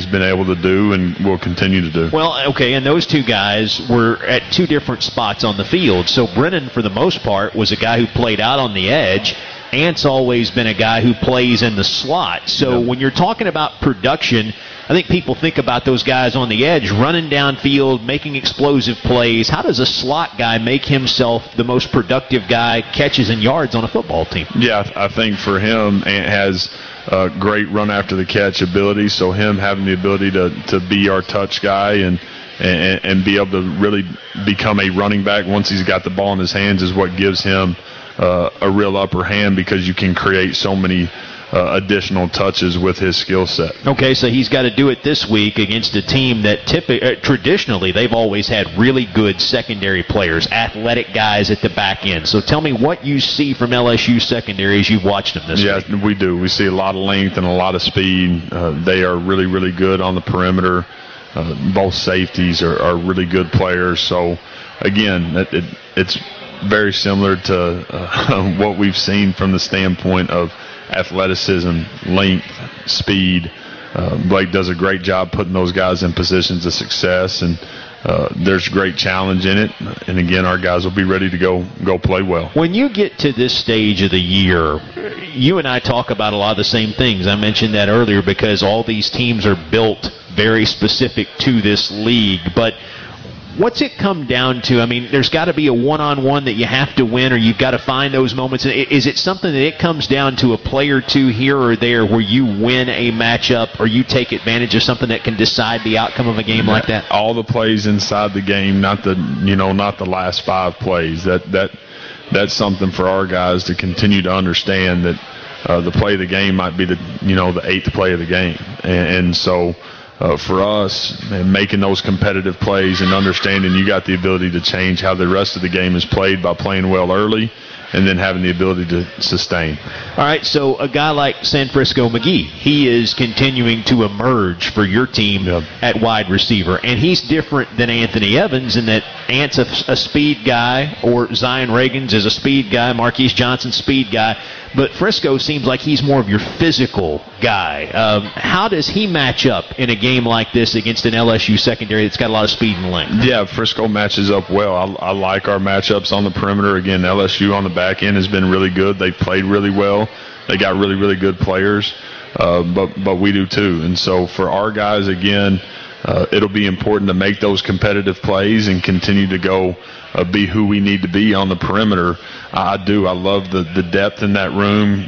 he's been able to do and will continue to do. Well, okay, and those two guys were at two different spots on the field. So Brennan, for the most part, was a guy who played out on the edge. Ant's always been a guy who plays in the slot. So when you're talking about production, I think people think about those guys on the edge running downfield, making explosive plays. How does a slot guy make himself the most productive guy, catches and yards on a football team? Yeah, I think for him, Ant has great run after the catch ability. So him having the ability to be our touch guy and be able to really become a running back once he's got the ball in his hands is what gives him a real upper hand, because you can create so many additional touches with his skill set. Okay, so he's got to do it this week against a team that traditionally they've always had really good secondary players, athletic guys at the back end. So tell me what you see from LSU secondary as you've watched them this week. Yeah, we do. We see a lot of length and a lot of speed. They are really, really good on the perimeter. Both safeties are really good players. So, again, it's very similar to what we've seen from the standpoint of athleticism, length, speed. Blake does a great job putting those guys in positions of success, and there's great challenge in it. And again, our guys will be ready to go play well. When you get to this stage of the year, you and I talk about a lot of the same things. I mentioned that earlier because all these teams are built very specific to this league. But what's it come down to? I mean, there's got to be a one-on-one that you have to win, or you've got to find those moments. Is it something that it comes down to a play or two here or there where you win a matchup or you take advantage of something that can decide the outcome of a game like that? All the plays inside the game, not the last 5 plays. That's something for our guys to continue to understand, that the play of the game might be the 8th play of the game, and so. For us, making those competitive plays and understanding you got the ability to change how the rest of the game is played by playing well early and then having the ability to sustain. All right, so a guy like Sanfrisco McGee, he is continuing to emerge for your team at wide receiver, and he's different than Anthony Evans in that Ant's a speed guy, or Zion Reagan's is a speed guy, Marquise Johnson's speed guy, but Frisco seems like he's more of your physical guy. How does he match up in a game like this against an LSU secondary that's got a lot of speed and length? Yeah, Frisco matches up well. I like our matchups on the perimeter. Again, LSU on the back end has been really good. They've played really well. They got really, really good players, but we do too. And so for our guys, again, it'll be important to make those competitive plays and continue to go be who we need to be on the perimeter. I love the depth in that room.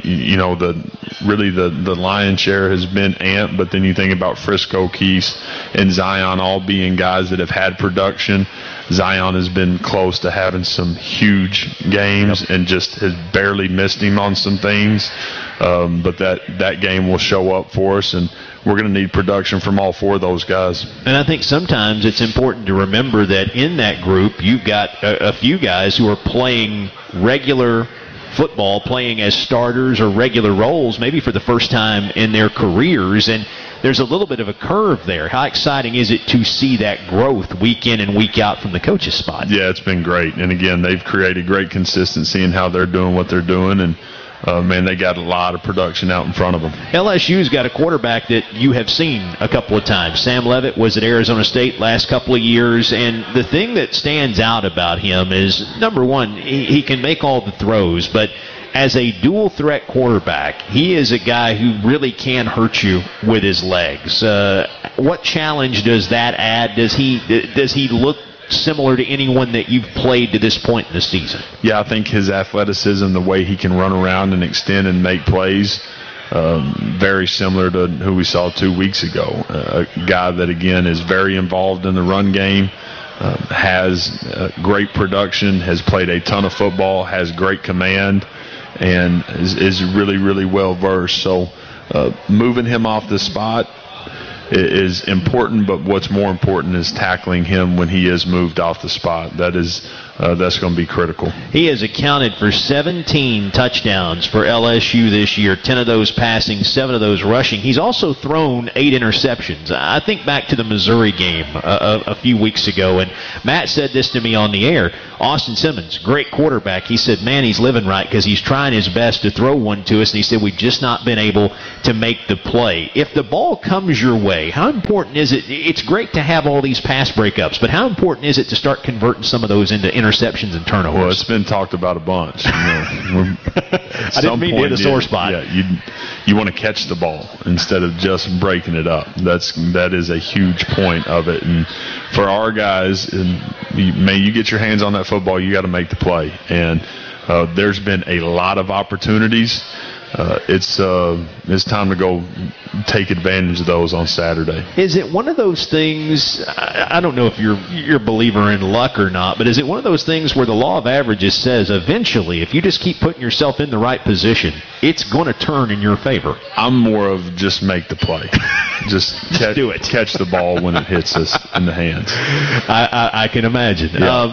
The lion's share has been Ant, but then you think about Frisco, Keese, and Zion all being guys that have had production. Zion has been close to having some huge games and just has barely missed him on some things. But that game will show up for us, and we're going to need production from all 4 of those guys. And I think sometimes it's important to remember that in that group you've got a few guys who are playing regular football, playing as starters or regular roles, maybe for the first time in their careers, and there's a little bit of a curve there. How exciting is it to see that growth week in and week out from the coach's spot? Yeah, it's been great. And again, they've created great consistency in how they're doing what they're doing, and they got a lot of production out in front of them. LSU's got a quarterback that you have seen a couple of times. Sam Leavitt was at Arizona State last couple of years, and the thing that stands out about him is, number one, he can make all the throws, but as a dual-threat quarterback, he is a guy who really can hurt you with his legs. What challenge does that add? Does he look similar to anyone that you've played to this point in the season? Yeah, I think his athleticism, the way he can run around and extend and make plays, very similar to who we saw 2 weeks ago. A guy that, again, is very involved in the run game, has great production, has played a ton of football, has great command, and is really, really well-versed. So moving him off the spot is important, but what's more important is tackling him when he is moved off the spot. That's going to be critical. He has accounted for 17 touchdowns for LSU this year, 10 of those passing, 7 of those rushing. He's also thrown 8 interceptions. I think back to the Missouri game a few weeks ago, and Matt said this to me on the air. Austin Simmons, great quarterback. He said, man, he's living right because he's trying his best to throw one to us, and he said we've just not been able to make the play. If the ball comes your way, way, how important is it? It's great to have all these pass breakups, but how important is it to start converting some of those into interceptions and turnovers? Well, it's been talked about a bunch. I didn't mean to hit a sore spot. Yeah, you want to catch the ball instead of just breaking it up. That is a huge point of it. And for our guys, you get your hands on that football, you got to make the play. And there's been a lot of opportunities. It's time to go take advantage of those on Saturday. Is it one of those things, I don't know if you're a believer in luck or not, but is it one of those things where the law of averages says eventually if you just keep putting yourself in the right position, it's going to turn in your favor? I'm more of just make the play. Just do it. Catch the ball when it hits us in the hands. I can imagine.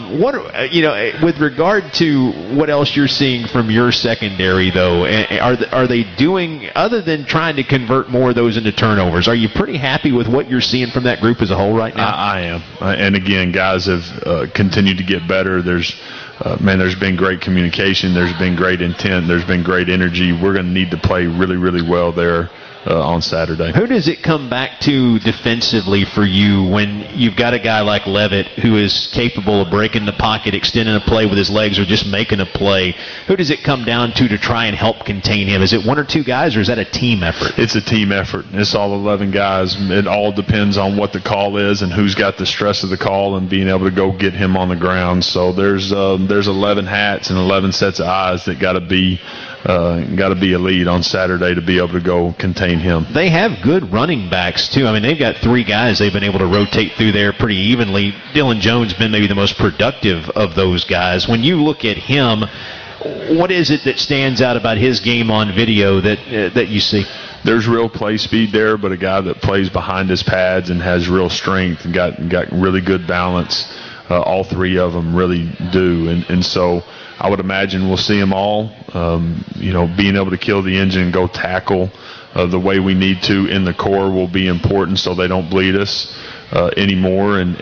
Yeah. With regard to what else you're seeing from your secondary, though, are they doing, other than trying to convert more of those into turnovers, are you pretty happy with what you're seeing from that group as a whole right now? I am. And again, guys have continued to get better. There's been great communication. There's been great intent. There's been great energy. We're going to need to play really, really well there on Saturday. Who does it come back to defensively for you when you've got a guy like Levitt who is capable of breaking the pocket, extending a play with his legs, or just making a play? Who does it come down to try and help contain him? Is it one or two guys, or is that a team effort? It's a team effort. It's all 11 guys. It all depends on what the call is and who's got the stress of the call and being able to go get him on the ground. So there's 11 hats and 11 sets of eyes that got to be elite on Saturday to be able to go contain him. They have good running backs, too. I mean, they've got three guys they've been able to rotate through there pretty evenly. Dylan Jones has been maybe the most productive of those guys. When you look at him, what is it that stands out about his game on video that you see? There's real play speed there, but a guy that plays behind his pads and has real strength and got really good balance. All three of them really do. And so I would imagine we'll see them all, being able to kill the engine and go tackle the way we need to in the core will be important so they don't bleed us anymore. And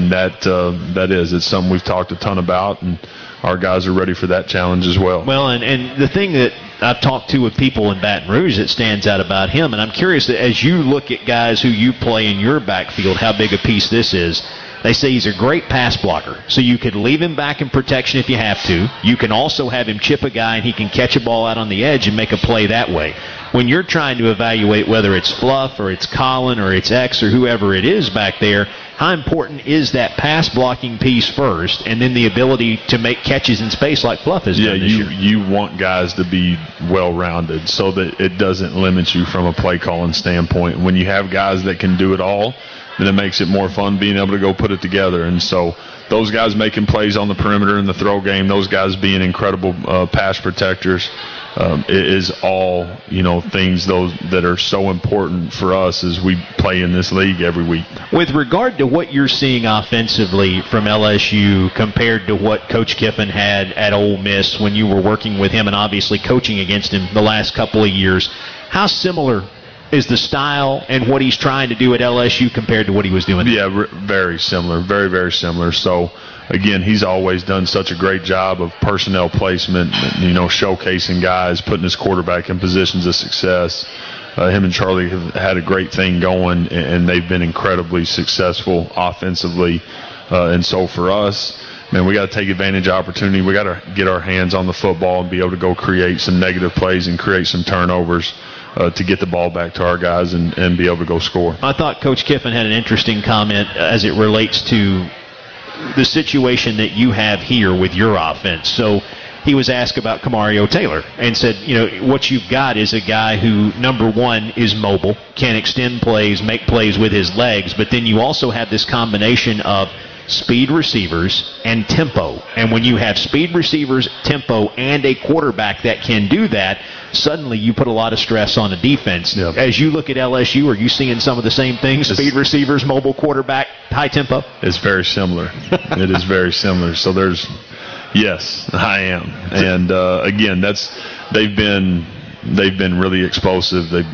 it's something we've talked a ton about, and our guys are ready for that challenge as well. Well, and the thing that I've talked to with people in Baton Rouge that stands out about him, and I'm curious that as you look at guys who you play in your backfield, how big a piece this is. They say he's a great pass blocker, so you could leave him back in protection if you have to. You can also have him chip a guy, and he can catch a ball out on the edge and make a play that way. When you're trying to evaluate whether it's Fluff or it's Colin or it's X or whoever it is back there, how important is that pass blocking piece first, and then the ability to make catches in space like Fluff has done this year? You want guys to be well-rounded so that it doesn't limit you from a play-calling standpoint. When you have guys that can do it all, then it makes it more fun being able to go put it together. And so those guys making plays on the perimeter in the throw game, those guys being incredible pass protectors, it is all, things that are so important for us as we play in this league every week. With regard to what you're seeing offensively from LSU compared to what Coach Kiffin had at Ole Miss when you were working with him and obviously coaching against him the last couple of years, how similar is the style and what he's trying to do at LSU compared to what he was doing? Yeah, very similar, very, very similar. So, again, he's always done such a great job of personnel placement, showcasing guys, putting his quarterback in positions of success. Him and Charlie have had a great thing going, and they've been incredibly successful offensively. And so for us, man, we got to take advantage of opportunity. We got to get our hands on the football and be able to go create some negative plays and create some turnovers to get the ball back to our guys and be able to go score. I thought Coach Kiffin had an interesting comment as it relates to the situation that you have here with your offense. So he was asked about Kamario Taylor and said, what you've got is a guy who, number one, is mobile, can extend plays, make plays with his legs, but then you also have this combination of speed receivers and tempo. And when you have speed receivers, tempo, and a quarterback that can do that, suddenly you put a lot of stress on the defense. Yep. As you look at LSU, are you seeing some of the same things? Speed receivers, mobile quarterback, high tempo? It's very similar. It is very similar. So yes, I am. And again, they've been really explosive. They've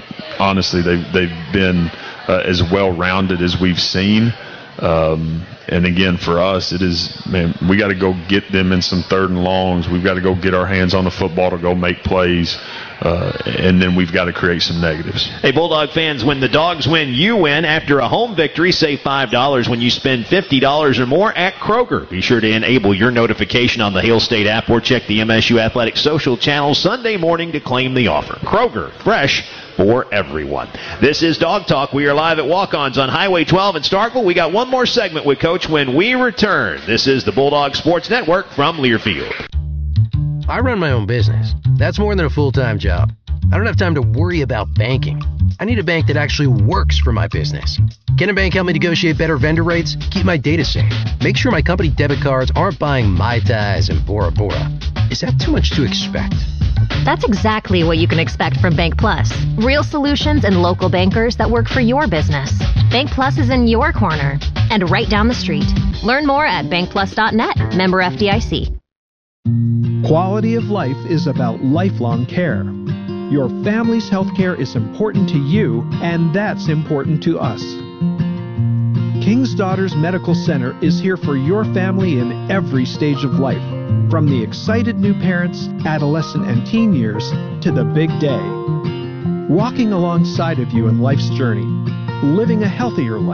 been as well-rounded as we've seen. And again, for us, it is, man, we got to go get them in some third and longs. We've got to go get our hands on the football to go make plays. and then we've got to create some negatives. Hey, Bulldog fans, when the Dogs win, you win. After a home victory, save $5 when you spend $50 or more at Kroger. Be sure to enable your notification on the Hail State app or check the MSU Athletics social channels Sunday morning to claim the offer. Kroger, fresh for everyone. This is Dog Talk. We are live at Walk-Ons on Highway 12 in Starkville. We got one more segment with Coach when we return. This is the Bulldog Sports Network from Learfield. I run my own business. That's more than a full-time job. I don't have time to worry about banking. I need a bank that actually works for my business. Can a bank help me negotiate better vendor rates, keep my data safe, make sure my company debit cards aren't buying Mai Tais and Bora Bora? Is that too much to expect? That's exactly what you can expect from Bank Plus. Real solutions and local bankers that work for your business. Bank Plus is in your corner and right down the street. Learn more at bankplus.net. Member FDIC. Quality of life is about lifelong care. Your family's health care is important to you, and that's important to us. King's Daughters Medical Center is here for your family in every stage of life, from the excited new parents, adolescent and teen years, to the big day. Walking alongside of you in life's journey, living a healthier life.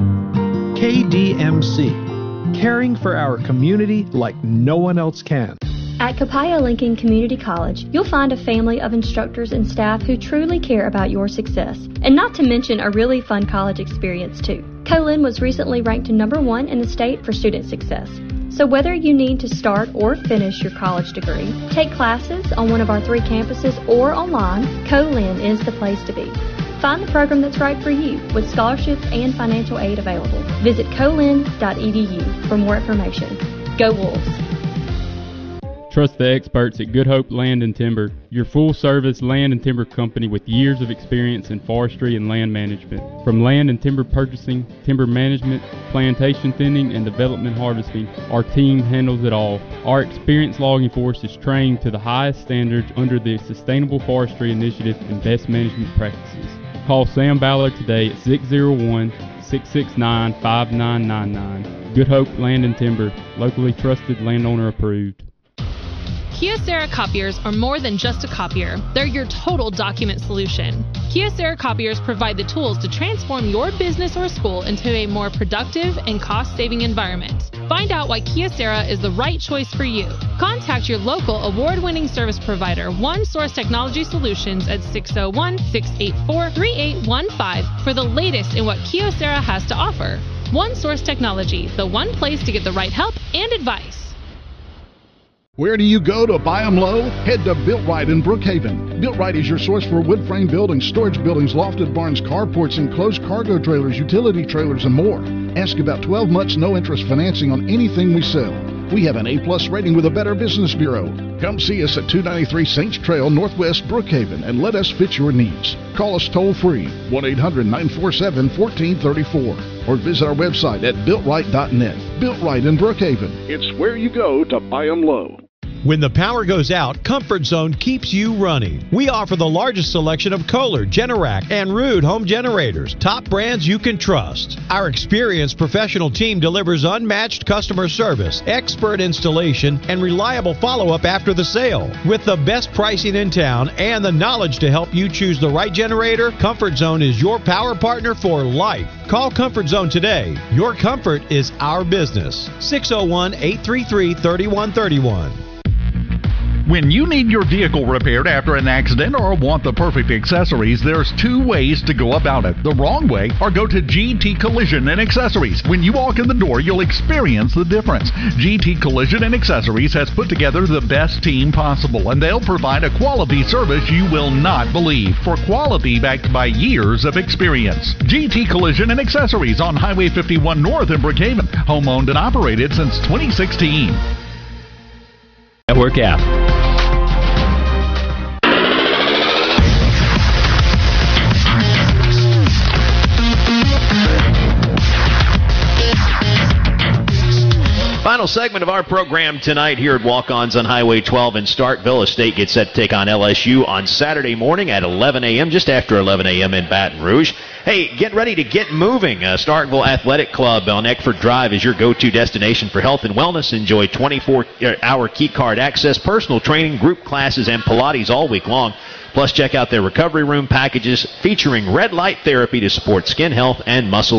KDMC, caring for our community like no one else can. At Copiah Lincoln Community College, you'll find a family of instructors and staff who truly care about your success, and not to mention a really fun college experience too. Co-Lin was recently ranked #1 in the state for student success. So whether you need to start or finish your college degree, take classes on one of our 3 campuses or online, Co-Lin is the place to be. Find the program that's right for you with scholarships and financial aid available. Visit colin.edu for more information. Go Wolves! Trust the experts at Good Hope Land and Timber, your full-service land and timber company with years of experience in forestry and land management. From land and timber purchasing, timber management, plantation thinning, and development harvesting, our team handles it all. Our experienced logging force is trained to the highest standards under the Sustainable Forestry Initiative and best management practices. Call Sam Ballard today at 601-669-5999. Good Hope Land and Timber, locally trusted, landowner approved. Kyocera copiers are more than just a copier. They're your total document solution. Kyocera copiers provide the tools to transform your business or school into a more productive and cost-saving environment. Find out why Kyocera is the right choice for you. Contact your local award-winning service provider, One Source Technology Solutions, at 601-684-3815 for the latest in what Kyocera has to offer. One Source Technology, the one place to get the right help and advice. Where do you go to buy them low? Head to Built Right in Brookhaven. Built Right is your source for wood frame buildings, storage buildings, lofted barns, carports, enclosed cargo trailers, utility trailers, and more. Ask about 12 months no-interest financing on anything we sell. We have an A+ rating with a Better Business Bureau. Come see us at 293 Saints Trail, Northwest Brookhaven, and let us fit your needs. Call us toll-free, 1-800-947-1434, or visit our website at BuiltRight.net. Built Right in Brookhaven. It's where you go to buy them low. When the power goes out, Comfort Zone keeps you running. We offer the largest selection of Kohler, Generac, and Ruud home generators, top brands you can trust. Our experienced professional team delivers unmatched customer service, expert installation, and reliable follow-up after the sale. With the best pricing in town and the knowledge to help you choose the right generator, Comfort Zone is your power partner for life. Call Comfort Zone today. Your comfort is our business. 601-833-3131. When you need your vehicle repaired after an accident or want the perfect accessories, there's 2 ways to go about it. The wrong way, or go to GT Collision and Accessories. When you walk in the door, you'll experience the difference. GT Collision and Accessories has put together the best team possible, and they'll provide a quality service you will not believe, for quality backed by years of experience. GT Collision and Accessories on Highway 51 North in Brookhaven. Home owned and operated since 2016. Network app. Final segment of our program tonight here at Walk-Ons on Highway 12 in Starkville. State gets set to take on LSU on Saturday morning at 11 a.m., just after 11 a.m. in Baton Rouge. Hey, get ready to get moving. Starkville Athletic Club on Eckford Drive is your go-to destination for health and wellness. Enjoy 24-hour key card access, personal training, group classes, and Pilates all week long. Plus, check out their recovery room packages featuring red light therapy to support skin health and muscle